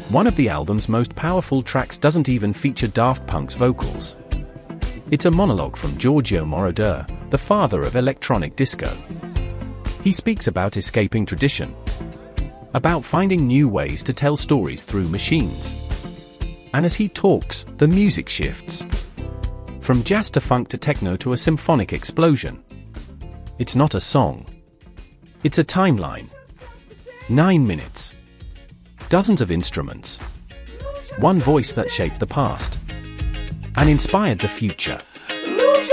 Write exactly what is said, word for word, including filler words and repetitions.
One of the album's most powerful tracks doesn't even feature Daft Punk's vocals. It's a monologue from Giorgio Moroder, the father of electronic disco. He speaks about escaping tradition, about finding new ways to tell stories through machines. And as he talks, the music shifts. From jazz to funk to techno to a symphonic explosion. It's not a song. It's a timeline. Nine minutes. Dozens of instruments. One voice that shaped the past and inspired the future.